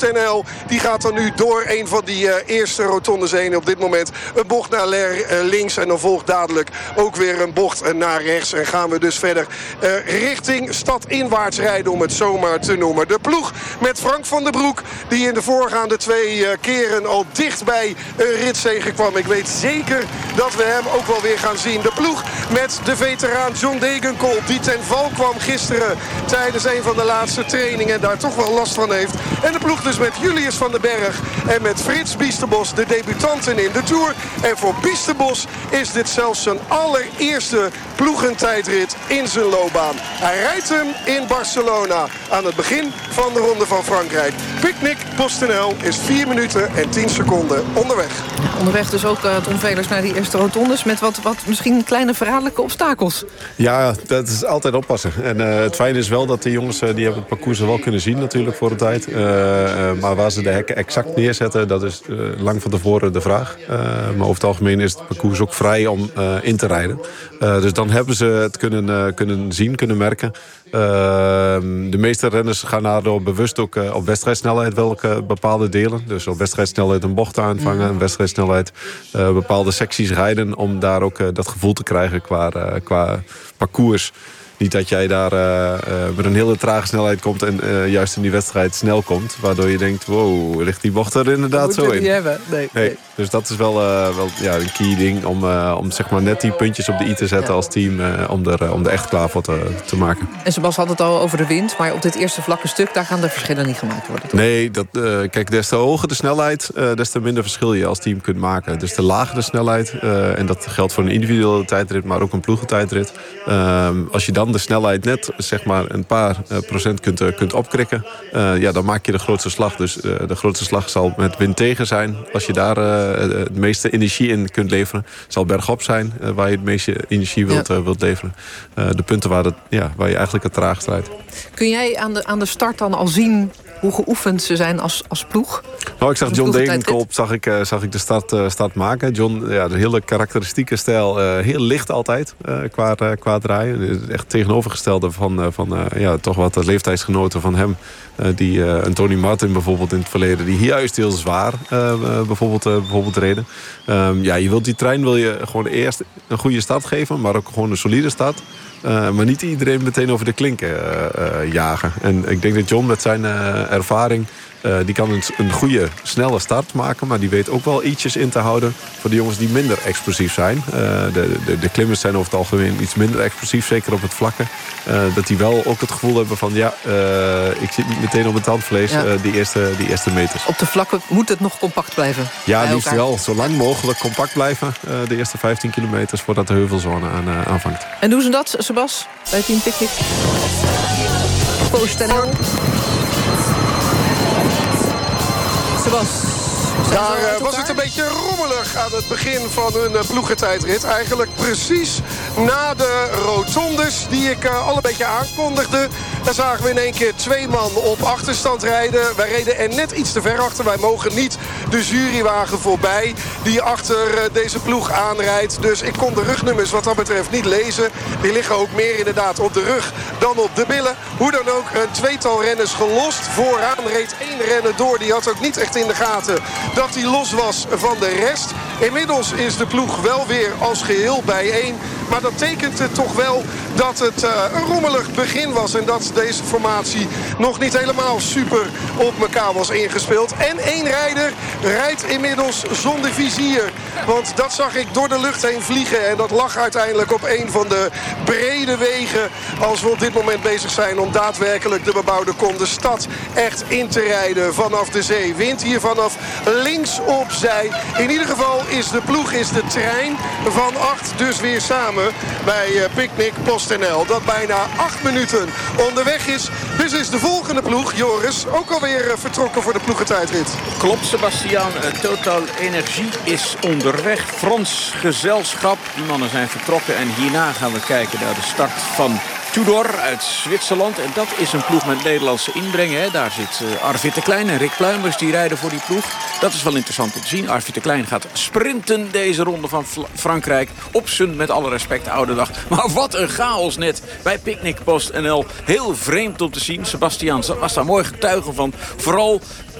PostNL die gaat dan nu door een van die eerste rotondes heen. Op dit moment een bocht naar links. En dan volgt dadelijk ook weer een bocht naar rechts. En gaan we dus verder richting stadinwaarts rijden, om het zomaar te noemen. De ploeg met Frank van der Broek, die in de voorgaande 2 keren al dicht bij een ritzege kwam. Ik weet zeker dat we hem ook wel weer gaan zien. De ploeg met de veteraan John Degenkolb, die ten val kwam gisteren tijdens een van de laatste trainingen en daar toch wel last van heeft. En de ploeg dus met Julius van den Berg en met Frits Biesterbos, de debutanten in de Tour. En voor Biesterbos is dit zelfs zijn allereerste ploegentijdrit in zijn loopbaan. Hij rijdt hem in Barcelona aan het begin van de Ronde van Frankrijk. Picnic PostNL is 4 minuten en 10 seconden onderweg. Ja, onderweg dus ook Tom Velers naar die eerste rotondes met wat misschien kleine verraderlijke obstakels. Ja, dat is altijd oppassen. En het fijne is wel dat de jongens die hebben het parcours wel kunnen zien natuurlijk voor de tijd. Maar waar ze de hekken exact neerzetten, dat is lang van tevoren de vraag. Maar over het algemeen is het parcours ook vrij om in te rijden. Dus dan hebben ze het kunnen zien, kunnen merken. De meeste renners gaan daardoor bewust ook op wedstrijdsnelheid welke bepaalde delen. Dus op wedstrijdsnelheid een bocht aanvangen, wedstrijdsnelheid bepaalde secties rijden, om daar ook dat gevoel te krijgen qua parcours. Niet dat jij daar met een hele trage snelheid komt en juist in die wedstrijd snel komt. Waardoor je denkt, wow, ligt die bocht er inderdaad zo in? Nee. Dus dat is wel een key ding om zeg maar net die puntjes op de i te zetten als team. Om er echt klaar voor te maken. En Sebas had het al over de wind, maar op dit eerste vlakke stuk, daar gaan de verschillen niet gemaakt worden, toch? Nee, kijk, des te hoger de snelheid, des te minder verschil je als team kunt maken. Dus te lager de snelheid, en dat geldt voor een individuele tijdrit, maar ook een ploegentijdrit. Als je dan de snelheid net zeg maar een paar procent kunt opkrikken, dan maak je de grootste slag. Dus de grootste slag zal met wind tegen zijn. Als je daar de meeste energie in kunt leveren, zal bergop zijn waar je het meeste energie wilt leveren. De punten waar je eigenlijk het traagst rijdt. Kun jij aan de start dan al zien hoe geoefend ze zijn als ploeg? Nou, ik zag John Degenkolb zag ik de start maken. John, de hele karakteristieke stijl, heel licht altijd qua draaien. Echt tegenovergestelde van toch wat de leeftijdsgenoten van hem. Een Tony Martin bijvoorbeeld in het verleden, die juist heel zwaar bijvoorbeeld reden. Je wilt die trein gewoon eerst een goede start geven, maar ook gewoon een solide start. Maar niet iedereen meteen over de klinken jagen. En ik denk dat John met zijn ervaring, die kan een goede, snelle start maken. Maar die weet ook wel ietsjes in te houden voor de jongens die minder explosief zijn. De klimmers zijn over het algemeen iets minder explosief, zeker op het vlakke. Dat die wel ook het gevoel hebben van ik zit niet meteen op het tandvlees die eerste meters. Op de vlakken moet het nog compact blijven? Ja, liefst wel. Zo lang mogelijk compact blijven. De eerste 15 kilometers voordat de heuvelzone aanvangt. En doen ze dat, Sebas, bij Team Picnic? PostNL. Sebas. Daar was het een beetje rommelig aan het begin van hun ploegentijdrit. Eigenlijk precies na de rotondes die ik al een beetje aankondigde. Daar zagen we in één keer 2 man op achterstand rijden. Wij reden er net iets te ver achter. Wij mogen niet de jurywagen voorbij die achter deze ploeg aanrijdt. Dus ik kon de rugnummers wat dat betreft niet lezen. Die liggen ook meer inderdaad op de rug dan op de billen. Hoe dan ook, een 2-tal renners gelost. Vooraan reed 1 renner door. Die had ook niet echt in de gaten dat hij los was van de rest. Inmiddels is de ploeg wel weer als geheel bijeen. Maar dat tekent het toch wel dat het een rommelig begin was. En dat deze formatie nog niet helemaal super op elkaar was ingespeeld. En 1 rijder rijdt inmiddels zonder vizier. Want dat zag ik door de lucht heen vliegen. En dat lag uiteindelijk op een van de brede wegen. Als we op dit moment bezig zijn om daadwerkelijk de bebouwde kom, de stad echt in te rijden vanaf de zee. Wind hier vanaf links opzij. In ieder geval is de trein van 8 dus weer samen bij Picnic PostNL. Dat bijna 8 minuten onderweg is. Dus is de volgende ploeg, Joris, ook alweer vertrokken voor de ploegentijdrit. Klopt, Sebastian. Total Energie is onderweg. Frans gezelschap. Die mannen zijn vertrokken. En hierna gaan we kijken naar de start van Tudor uit Zwitserland. En dat is een ploeg met Nederlandse inbreng. Hè. Daar zit Arvid de Klein en Rick Pluimers, die rijden voor die ploeg. Dat is wel interessant om te zien. Arvid de Klein gaat sprinten deze ronde van Frankrijk. Op zijn, met alle respect, oude dag. Maar wat een chaos net bij Picnic PostNL. Heel vreemd om te zien. Sebastian was daar mooi getuige van. Vooral